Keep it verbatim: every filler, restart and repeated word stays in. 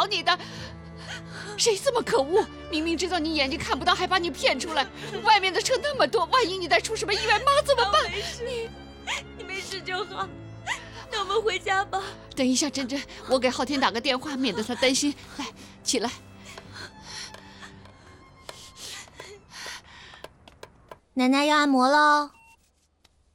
你的。谁这么可恶？明明知道你眼睛看不到，还把你骗出来。外面的车那么多，万一你再出什么意外，妈怎么办？ 没事，你你没事就好。那我们回家吧。 等一下，珍珍，我给昊天打个电话，免得他担心。来，起来。 奶奶要按摩喽。